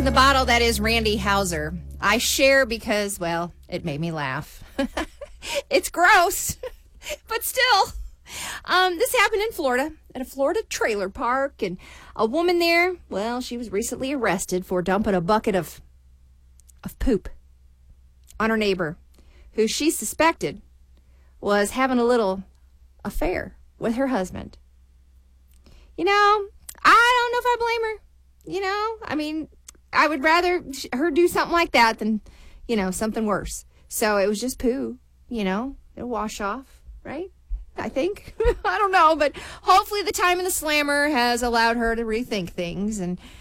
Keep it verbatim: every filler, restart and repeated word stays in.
in the bottle, that is Randy Houser. I share because, well, it made me laugh. It's gross, but still. Um, this happened in Florida, at a Florida trailer park, and a woman there, well, she was recently arrested for dumping a bucket of of poop on her neighbor, who she suspected was having a little affair with her husband. You know, I don't know if I blame her. You know, I mean, I would rather her do something like that than, you know, something worse. So it was just poo, you know, it'll wash off, right? I think. I don't know, but hopefully the time in the slammer has allowed her to rethink things and